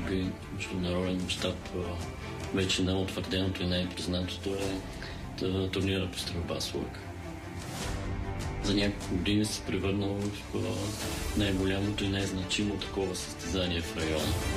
би международен мащаб вече неутвърденото и най-признатото е турнира по стрелба с лък. За няколко години се превърнал в най-голямото и най-значимо такова състезание в района.